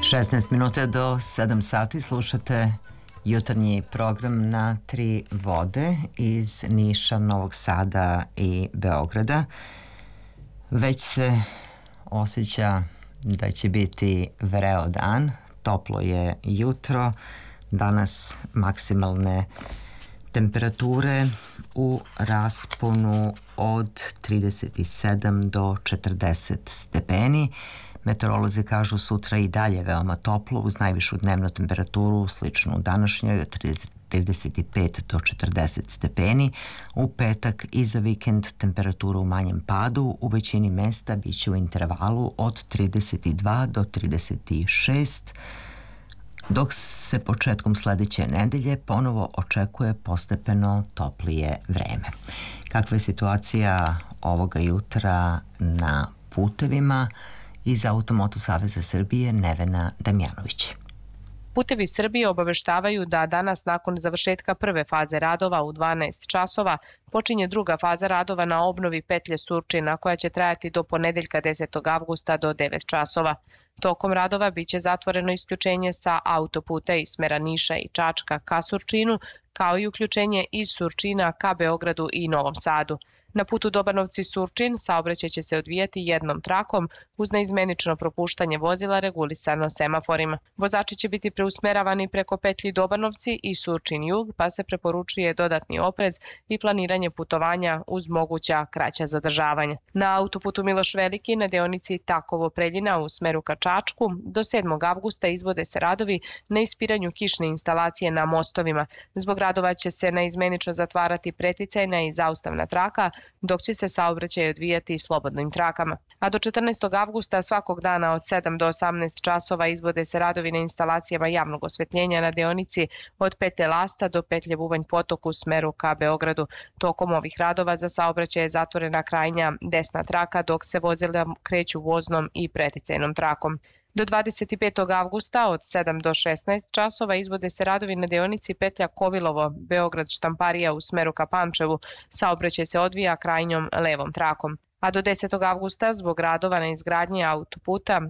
16 minuta do 7 sati slušate jutarnji program na Tri vode iz Niša, Novog Sada i Beograda. Već se osjeća da će biti vreo dan, toplo je jutro, danas maksimalne temperature u rasponu od 37 do 40 stepeni. Meteorolozi kažu sutra i dalje veoma toplo uz najvišu dnevnu temperaturu sličnu današnjoj od 35 do 40 stepeni. U petak i za vikend temperatura u manjem padu, u većini mesta biće u intervalu od 32 do 36, dok se početkom sledeće nedelje ponovo očekuje postepeno toplije vreme. Kakva je situacija ovoga jutra na putevima? Iz Automoto Saveza Srbije Nevena Damjanović. Putevi Srbije obaveštavaju da danas nakon završetka prve faze radova u 12 časova počinje druga faza radova na obnovi petlje Surčina koja će trajati do ponedeljka 10. avgusta do 9 časova. Tokom radova biće zatvoreno isključenje sa autoputa iz smera Niša i Čačka ka Surčinu, kao i uključenje iz Surčina ka Beogradu i Novom Sadu. Na putu Dobanovci-Surčin saobraćaj će se odvijati jednom trakom uz neizmenično propuštanje vozila regulisano semaforima. Vozači će biti preusmeravani preko petlji Dobanovci i Surčin-Jug, pa se preporučuje dodatni oprez i planiranje putovanja uz moguća kraća zadržavanja. Na autoputu Miloš Veliki na deonici Takovo-Preljina u smeru ka Čačku do 7. avgusta izvode se radovi na ispiranju kišne instalacije na mostovima. Zbog radova će se neizmenično zatvarati preticajna i zaustavna traka, dok će se saobraćaj odvijati slobodnim trakama. A do 14. avgusta svakog dana od 7 do 18 časova izvode se radovi na instalacijama javnog osvetljenja na deonici od petlje Lasta do petlje Bubanj Potok u smeru ka Beogradu. Tokom ovih radova za saobraćaj je zatvorena krajnja desna traka, dok se vozila kreću voznom i preticajnom trakom. Do 25. avgusta od 7 do 16 časova izvode se radovi na deonici petlja Kovilovo, Beograd Štamparija u smeru ka Pančevu. Saobraćaj se odvija krajnjom levom trakom. A do 10. avgusta zbog radova na izgradnji autoputa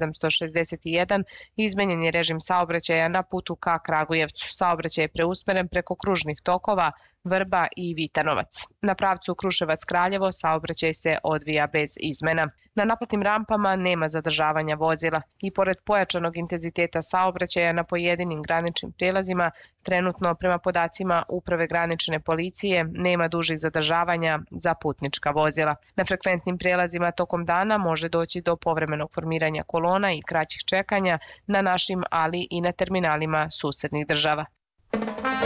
E761 izmenjen je režim saobraćaja na putu ka Kragujevcu. Saobraćaj je preusmeren preko kružnih tokova Vrba i Vitanovac. Na pravcu Kruševac-Kraljevo saobraćaj se odvija bez izmena. Na naplatnim rampama nema zadržavanja vozila i pored pojačanog intenziteta saobraćaja na pojedinim graničnim prijelazima, trenutno prema podacima Uprave granične policije nema dužih zadržavanja za putnička vozila. Na frekventnim prijelazima tokom dana može doći do povremenog formiranja kolona i kraćih čekanja na našim, ali i na terminalima susednih država.